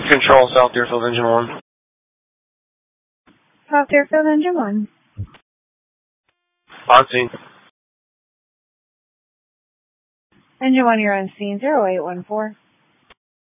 Control South Deerfield Engine 1. South Deerfield Engine 1. On scene. Engine 1, you're on scene 0814.